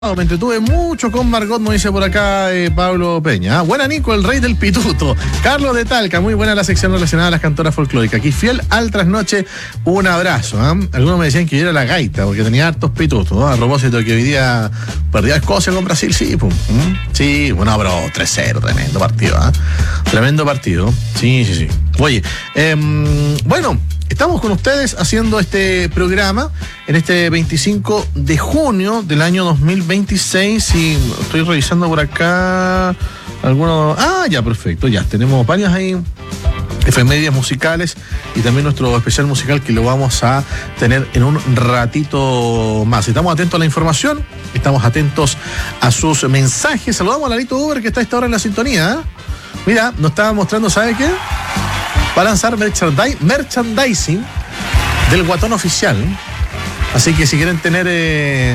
Me entretuve mucho con Margot, nos dice por acá Pablo Peña. Buena Nico, el rey del pituto. Carlos de Talca, muy buena la sección relacionada a las cantoras folclóricas. Aquí fiel al trasnoche, un abrazo. Algunos me decían que yo era la gaita, porque tenía hartos pitutos, ¿no? A propósito de que hoy día perdía Escocia con Brasil, sí, pum. Sí, bueno, pero 3-0, tremendo partido, Tremendo partido. Sí. Oye, bueno, estamos con ustedes haciendo este programa en este 25 de junio del año 2026 y estoy revisando por acá algunos... ya, perfecto, ya, tenemos varias ahí efemérides musicales y también nuestro especial musical que lo vamos a tener en un ratito más. Estamos atentos a la información, estamos atentos a sus mensajes. Saludamos a Larito Uber que está a esta hora en la sintonía. Mira, nos estaba mostrando, ¿sabe qué? Va a lanzar merchandising del Guatón Oficial. Así que si quieren tener,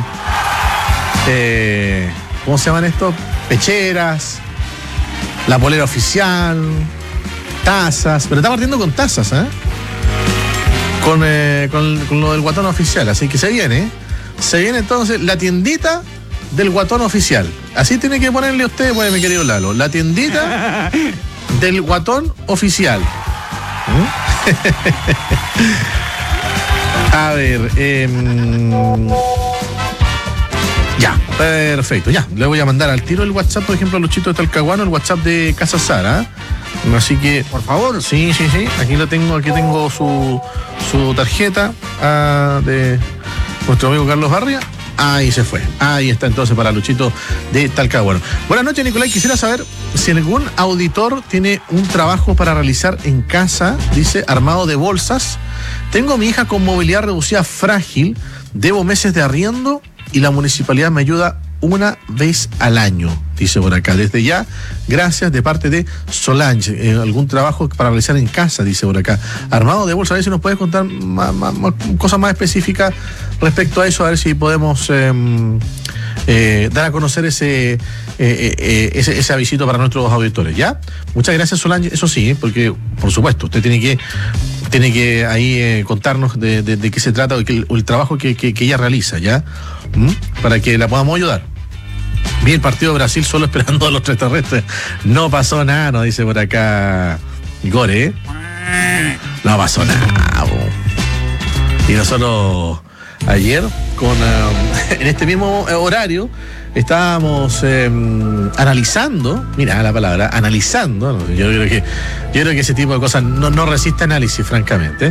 ¿cómo se llaman estos? Pecheras, la polera oficial, tazas. Pero está partiendo con tazas, con lo del Guatón Oficial. Así que se viene entonces la tiendita del Guatón Oficial. Así tiene que ponerle usted, bueno, mi querido Lalo, la tiendita del Guatón Oficial. A ver, ya, perfecto, ya. Le voy a mandar al tiro el WhatsApp, por ejemplo, a Luchito de Talcahuano, el WhatsApp de Casa Sara. Así que, por favor, sí. Aquí tengo su tarjeta de nuestro amigo Carlos Barria. Ahí se fue. Ahí está entonces para Luchito de Talcahuano. Buenas noches, Nicolás. Quisiera saber si algún auditor tiene un trabajo para realizar en casa, dice, armado de bolsas. Tengo a mi hija con movilidad reducida frágil, debo meses de arriendo y la municipalidad me ayuda una vez al año, dice por acá. Desde ya, gracias de parte de Solange. Algún trabajo para realizar en casa, dice por acá. Armado de bolsa, a ver si nos puedes contar cosas más específicas respecto a eso, a ver si podemos dar a conocer ese avisito para nuestros auditores, ¿ya? Muchas gracias, Solange. Eso sí, porque, por supuesto, usted tiene que ahí contarnos de qué se trata o el trabajo que ella realiza, ¿ya? Para que la podamos ayudar. Vi el partido de Brasil solo esperando a los extraterrestres. No pasó nada, nos dice por acá Gore, No pasó nada, Y nosotros ayer, en este mismo horario, estábamos analizando, mira la palabra, analizando. Yo creo que ese tipo de cosas no resiste análisis, francamente.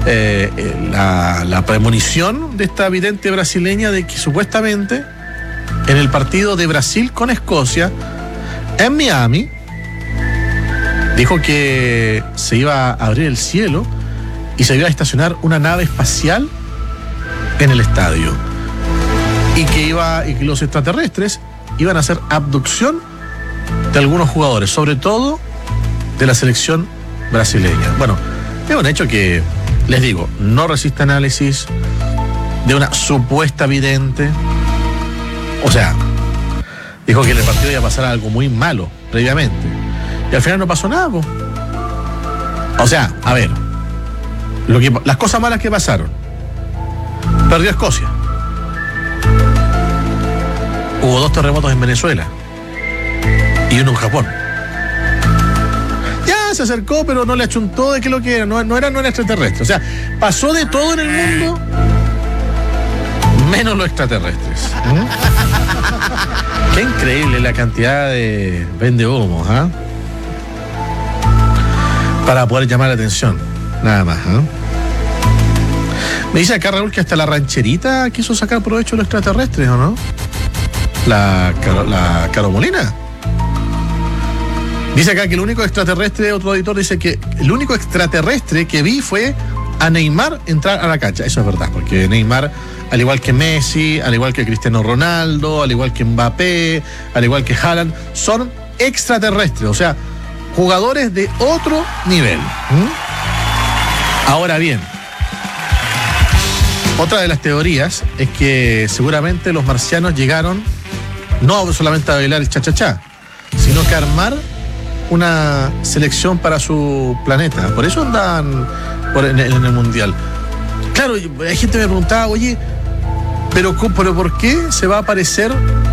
La premonición de esta vidente brasileña de que supuestamente en el partido de Brasil con Escocia, en Miami, dijo que se iba a abrir el cielo y se iba a estacionar una nave espacial en el estadio. Y que los extraterrestres iban a hacer abducción de algunos jugadores, sobre todo de la selección brasileña. Bueno, es un hecho que, les digo, no resiste análisis de una supuesta vidente. O sea, dijo que en el partido iba a pasar algo muy malo previamente. Y al final no pasó nada, O sea, a ver, las cosas malas que pasaron. Perdió Escocia. Hubo 2 terremotos en Venezuela y uno en Japón. Ya se acercó, pero no le achuntó de que lo que era. No era extraterrestre. O sea, pasó de todo en el mundo, menos los extraterrestres. Qué increíble la cantidad de vendehumos, para poder llamar la atención. Nada más, Me dice acá Raúl que hasta la rancherita quiso sacar provecho de los extraterrestres, ¿o no? La Caro Molina. Dice acá que el único extraterrestre, otro editor dice que el único extraterrestre que vi fue a Neymar entrar a la cancha. Eso es verdad, porque Neymar, al igual que Messi, al igual que Cristiano Ronaldo, al igual que Mbappé, al igual que Haaland, son extraterrestres, o sea, jugadores de otro nivel. Ahora bien, otra de las teorías es que seguramente los marcianos llegaron no solamente a bailar el cha-cha-cha, sino que a armar una selección para su planeta. Por eso andan en el Mundial. Claro, hay gente que me preguntaba, oye, Pero ¿por qué se va a aparecer